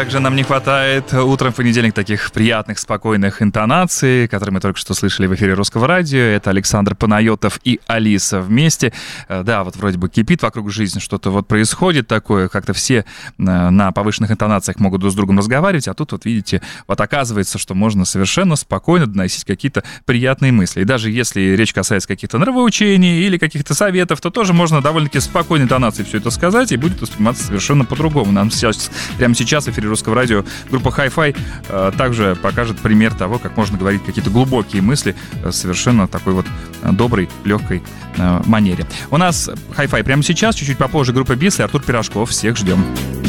как же нам не хватает утром в понедельник таких приятных, спокойных интонаций, которые мы только что слышали в эфире Русского радио. Это Александр Панайотов и Алиса вместе. Да, вот вроде бы кипит вокруг жизни, что-то вот происходит такое, как-то все на повышенных интонациях могут друг с другом разговаривать, а тут вот видите, вот оказывается, что можно совершенно спокойно доносить какие-то приятные мысли. И даже если речь касается каких-то нравоучений или каких-то советов, то тоже можно довольно-таки спокойной интонацией все это сказать, и будет восприниматься совершенно по-другому. Нам прямо сейчас в эфире Русского радио группа Hi-Fi также покажет пример того, как можно говорить какие-то глубокие мысли совершенно такой вот доброй, легкой манере. У нас Hi-Fi прямо сейчас, чуть-чуть попозже группа Бис и Артур Пирожков. Всех ждем.